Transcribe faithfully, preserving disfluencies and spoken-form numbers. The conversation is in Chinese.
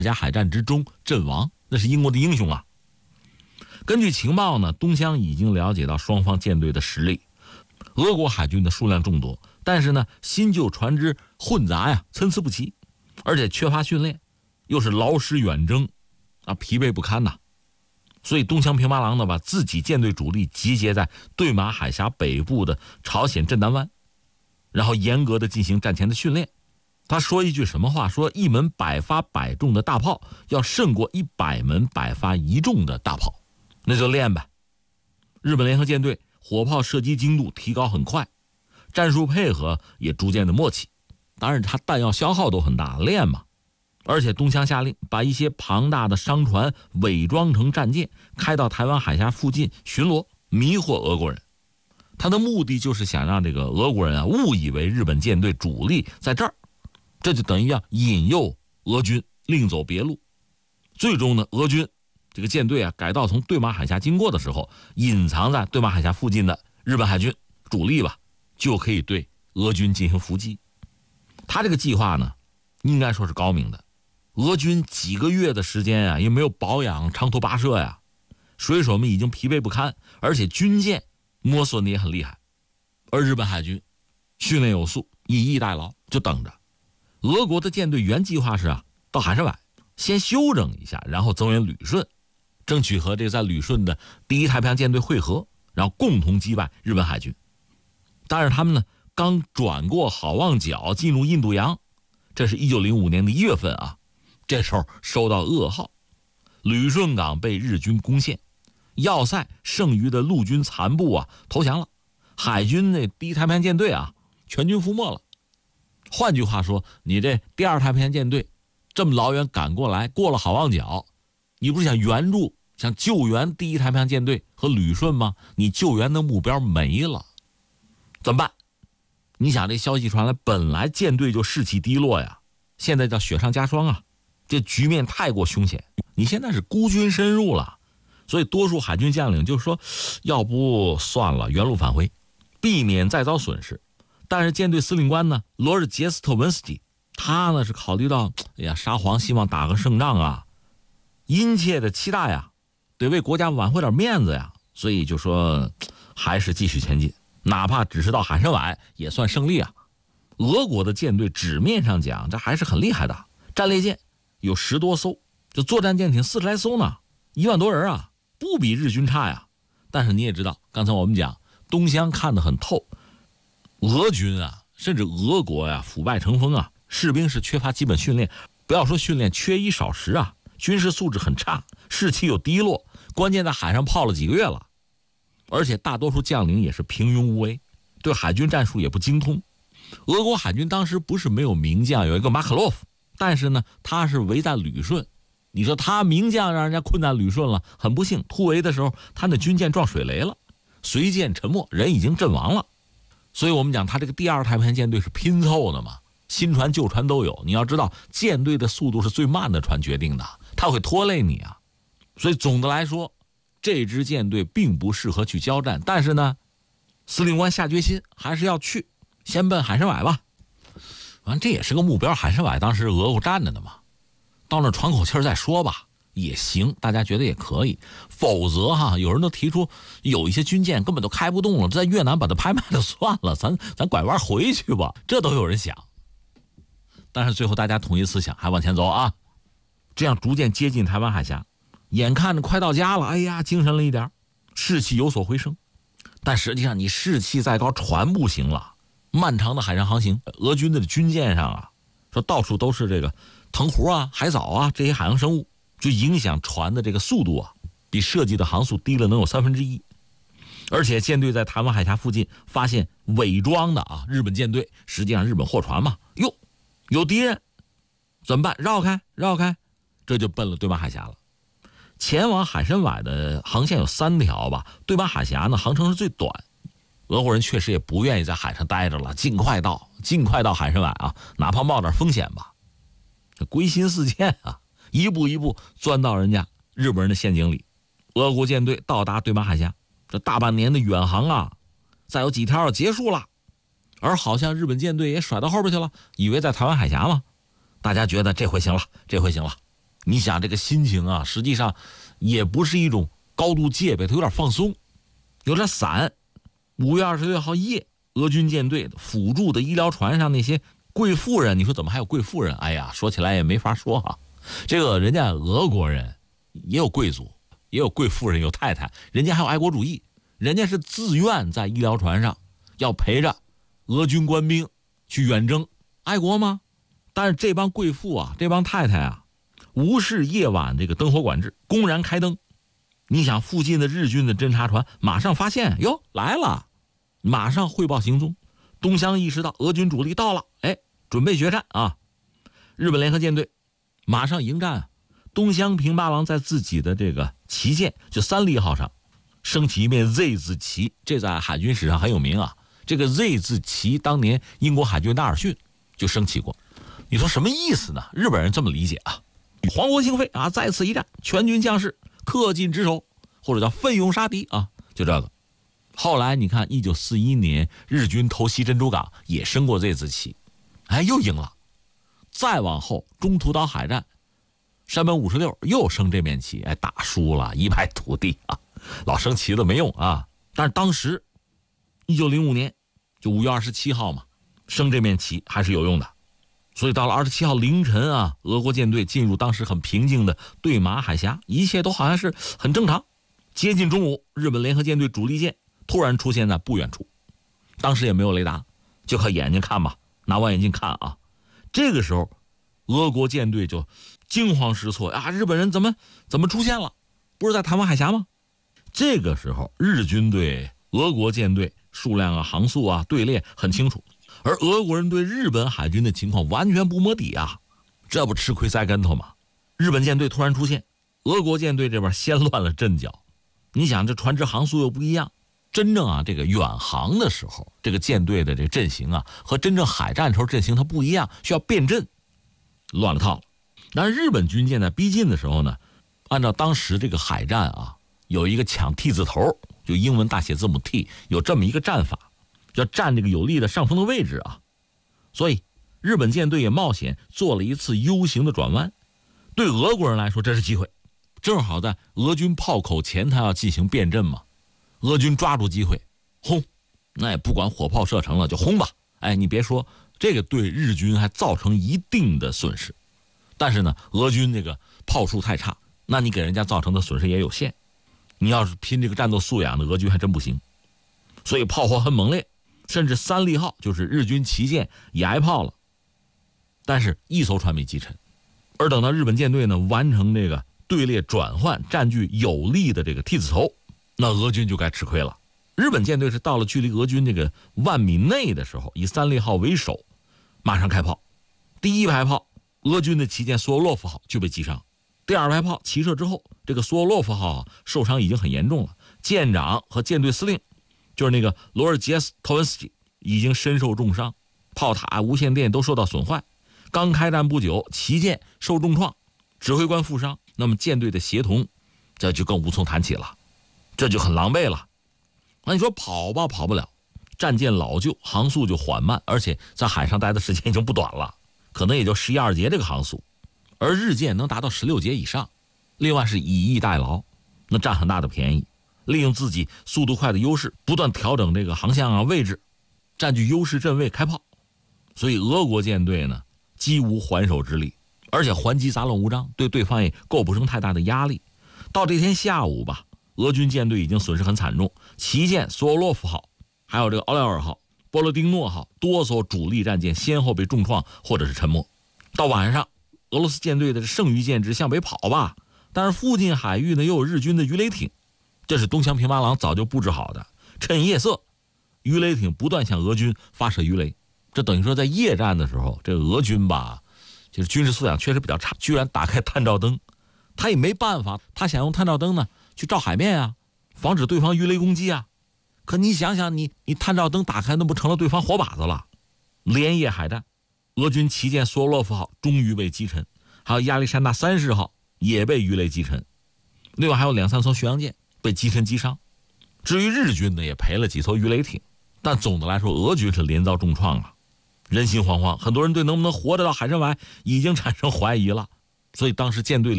峡海战之中阵亡，那是英国的英雄啊。根据情报呢，东乡已经了解到双方舰队的实力，俄国海军的数量众多，但是呢，新旧船只混杂呀，参差不齐，而且缺乏训练，又是劳师远征，啊，疲惫不堪呐。所以东乡平八郎呢，把自己舰队主力集结在对马海峡北部的朝鲜镇南湾，然后严格的进行战前的训练。他说一句什么话？说一门百发百中的大炮要胜过一百门百发一中的大炮，那就练呗。日本联合舰队火炮射击精度提高很快，战术配合也逐渐的默契，当然它弹药消耗都很大，练嘛。而且东乡下令把一些庞大的商船伪装成战舰，开到台湾海峡附近巡逻，迷惑俄国人。他的目的就是想让这个俄国人啊误以为日本舰队主力在这儿，这就等于要引诱俄军另走别路。最终呢，俄军这个舰队啊改道从对马海峡经过的时候，隐藏在对马海峡附近的日本海军主力吧，就可以对俄军进行伏击。他这个计划呢，应该说是高明的。俄军几个月的时间啊，也没有保养长途跋涉呀，水手们已经疲惫不堪，而且军舰摸索的也很厉害。而日本海军训练有素，以逸待劳，就等着。俄国的舰队原计划是啊，到海参崴先休整一下，然后增援旅顺，争取和这个在旅顺的第一太平洋舰队会合，然后共同击败日本海军。但是他们呢，刚转过好望角进入印度洋，这是一九零五年的一月份啊。这时候收到噩耗，旅顺港被日军攻陷，要塞剩余的陆军残部啊投降了，海军那第一太平洋舰队啊全军覆没了。换句话说，你这第二太平洋舰队这么老远赶过来，过了好望角，你不是想援助、想救援第一太平洋舰队和旅顺吗？你救援的目标没了，怎么办？你想这消息传来，本来舰队就士气低落呀，现在叫雪上加霜啊。这局面太过凶险，你现在是孤军深入了，所以多数海军将领就说，要不算了，原路返回，避免再遭损失。但是舰队司令官呢，罗尔杰斯特文斯基，他呢是考虑到，哎呀，沙皇希望打个胜仗啊，殷切的期待呀，得为国家挽回点面子呀，所以就说还是继续前进，哪怕只是到海参崴也算胜利啊。俄国的舰队纸面上讲，这还是很厉害的，战列舰有十多艘，就作战舰艇四十来艘呢，一万多人啊，不比日军差呀。但是你也知道，刚才我们讲东乡看得很透，俄军啊，甚至俄国呀、啊，腐败成风啊，士兵是缺乏基本训练，不要说训练，缺衣少食啊，军事素质很差，士气又低落，关键在海上泡了几个月了，而且大多数将领也是平庸无为，对海军战术也不精通。俄国海军当时不是没有名将，有一个马可洛夫。但是呢，他是围在旅顺，你说他名将让人家困在旅顺了，很不幸，突围的时候他那军舰撞水雷了，随舰沉没，人已经阵亡了。所以我们讲他这个第二太平洋舰队是拼凑的嘛，新船旧船都有。你要知道，舰队的速度是最慢的船决定的，它会拖累你啊。所以总的来说，这支舰队并不适合去交战，但是呢，司令官下决心还是要去，先奔海参崴吧。完，这也是个目标，海参崴当时俄国站着的嘛，到那喘口气再说吧，也行，大家觉得也可以。否则哈，有人都提出有一些军舰根本都开不动了，在越南把它拍卖了算了，咱咱拐弯回去吧，这都有人想。但是最后大家统一思想，还往前走啊，这样逐渐接近台湾海峡，眼看着快到家了，哎呀，精神了一点，士气有所回升。但实际上你士气再高，船不行了。漫长的海上航行，俄军的军舰上啊，说到处都是这个藤壶啊、海藻啊这些海洋生物，就影响船的这个速度啊，比设计的航速低了能有三分之一。而且舰队在台湾海峡附近发现伪装的啊日本舰队，实际上日本货船嘛，哟，有敌人，怎么办？绕开，绕开，这就奔了对马海峡了。前往海参崴的航线有三条吧，对马海峡呢航程是最短。俄国人确实也不愿意在海上待着了，尽快到，尽快到海参崴啊，哪怕冒点风险吧。这归心似箭啊，一步一步钻到人家日本人的陷阱里。俄国舰队到达对马海峡，这大半年的远航啊，再有几条要结束了。而好像日本舰队也甩到后边去了，以为在台湾海峡嘛，大家觉得这回行了，这回行了， 你想这个心情啊，实际上也不是一种高度戒备，它有点放松，有点散。五月二十六号夜，俄军舰队辅助的医疗船上那些贵妇人，你说怎么还有贵妇人？哎呀，说起来也没法说啊。这个人家俄国人也有贵族，也有贵妇人，有太太，人家还有爱国主义，人家是自愿在医疗船上要陪着俄军官兵去远征，爱国吗？但是这帮贵妇啊，这帮太太啊，无视夜晚这个灯火管制，公然开灯。你想附近的日军的侦察船马上发现，哟，来了，马上汇报行踪。东乡意识到俄军主力到了，哎，准备决战啊！日本联合舰队马上迎战啊！东乡平八郎在自己的这个旗舰就三利号上升起一面 Z 字旗，这在海军史上很有名啊。这个 Z 字旗当年英国海军纳尔逊就升起过。你说什么意思呢？日本人这么理解啊，皇国兴废啊，再次一战，全军将士恪尽职守，或者叫奋勇杀敌啊，就这个。后来你看一九四一年日军偷袭珍珠港也升过这字旗，哎，又赢了。再往后中途岛海战，山本五十六又升这面旗，哎，打输了，一败涂地啊，老升旗子没用啊。但是当时一九零五年就五月二十七号嘛，升这面旗还是有用的。所以到了二十七号凌晨啊，俄国舰队进入当时很平静的对马海峡，一切都好像是很正常。接近中午，日本联合舰队主力舰突然出现在不远处，当时也没有雷达，就靠眼睛看吧，拿望远镜看啊。这个时候俄国舰队就惊慌失措啊，日本人怎么怎么出现了？不是在台湾海峡吗？这个时候日军对俄国舰队数量啊、航速啊、队列很清楚，而俄国人对日本海军的情况完全不摸底啊，这不吃亏栽跟头吗？日本舰队突然出现，俄国舰队这边先乱了阵脚。你想这船只航速又不一样，真正啊这个远航的时候，这个舰队的这个阵型啊和真正海战时候阵型它不一样，需要变阵，乱了套了。但是日本军舰在逼近的时候呢，按照当时这个海战啊，有一个抢 T 字头，就英文大写字母 T， 有这么一个战法，要占这个有利的上风的位置啊。所以日本舰队也冒险做了一次 U 型的转弯，对俄国人来说这是机会，正好在俄军炮口前他要进行变阵嘛，俄军抓住机会轰，那也不管火炮射程了就轰吧。哎，你别说，这个对日军还造成一定的损失，但是呢俄军这个炮术太差，那你给人家造成的损失也有限，你要是拼这个战斗素养的俄军还真不行。所以炮火很猛烈，甚至三利号就是日军旗舰也挨炮了，但是一艘船没击沉。而等到日本舰队呢完成这个队列转换，占据有利的这个 T 字头，那俄军就该吃亏了。日本舰队是到了距离俄军这个万米内的时候，以三利号为首，马上开炮。第一排炮，俄军的旗舰索沃洛夫号就被击伤。第二排炮齐射之后，这个索沃洛夫号受伤已经很严重了，舰长和舰队司令就是那个罗尔杰斯托文斯基已经身受重伤，炮塔、无线电都受到损坏。刚开战不久，旗舰受重创，指挥官负伤，那么舰队的协同这就更无从谈起了，这就很狼狈了。那你说跑吧，跑不了，战舰老旧，航速就缓慢，而且在海上待的时间已经不短了，可能也就十一二节这个航速，而日舰能达到十六节以上。另外是以逸待劳，那占很大的便宜，利用自己速度快的优势，不断调整这个航向啊位置，占据优势阵位开炮。所以俄国舰队呢几无还手之力，而且还击杂乱无章，对对方也构不成太大的压力。到这天下午吧，俄军舰队已经损失很惨重，旗舰索沃洛夫号还有这个奥廖尔号、波罗丁诺号多艘主力战舰先后被重创或者是沉没。到晚上，俄罗斯舰队的剩余舰只向北跑吧，但是附近海域呢又有日军的鱼雷艇，这是东乡平八郎早就布置好的，趁夜色鱼雷艇不断向俄军发射鱼雷。这等于说在夜战的时候，这个俄军吧就是军事素养确实比较差，居然打开探照灯，他也没办法，他想用探照灯呢去照海面啊，防止对方鱼雷攻击啊。可你想想，你你探照灯打开，那不成了对方活靶子了？连夜海战，俄军旗舰索洛夫号终于被击沉，还有亚历山大三世号也被鱼雷击沉，另外还有两三艘巡洋舰被击沉击伤。至于日军呢，也赔了几艘鱼雷艇，但总的来说，俄军是连遭重创啊，人心惶惶，很多人对能不能活着到海参崴已经产生怀疑了。 所以当时舰队里